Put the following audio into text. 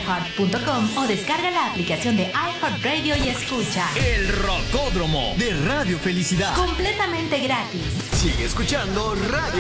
iHeart.com o descarga la aplicación de iHeartRadio y escucha. El Rocódromo de Radio Felicidad. Completamente gratis. Sigue escuchando Radio